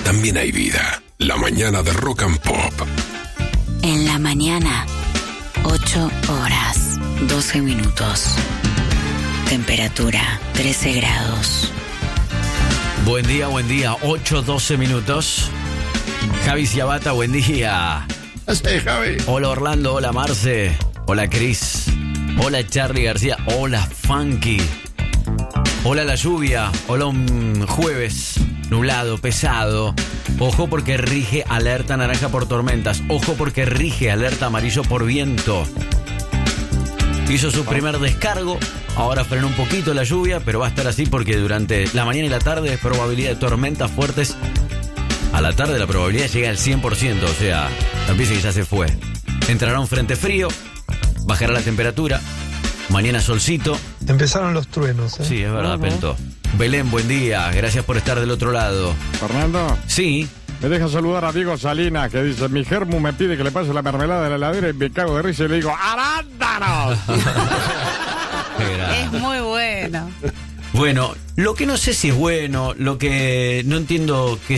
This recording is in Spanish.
también hay vida. La mañana de Rock and Pop. En la mañana, 8 horas, 12 minutos. Temperatura, 13 grados. Buen día, 8:12 minutos. Javi Ciabata, buen día. Sí, Javi. Hola Orlando, hola Marce, hola Cris, hola Charlie García, hola Funky, hola la lluvia, hola un jueves nublado, pesado. Ojo porque rige alerta naranja por tormentas, ojo porque rige alerta amarillo por viento. Hizo su primer descargo, ahora frenó un poquito la lluvia, pero va a estar así porque durante la mañana y la tarde es probabilidad de tormentas fuertes. A la tarde la probabilidad llega al 100%, o sea, también que ya se fue. Entrará un frente frío, bajará la temperatura, mañana solcito. Empezaron los truenos, ¿eh? Sí, es verdad, Pento. Belén, buen día, gracias por estar del otro lado. Fernando. Sí. Me deja saludar a Diego Salinas, que dice, mi germu me pide que le pase la mermelada de la heladera y me cago de risa y le digo, ¡arándanos! Es muy bueno. Bueno, lo que no sé si es bueno, lo que no entiendo que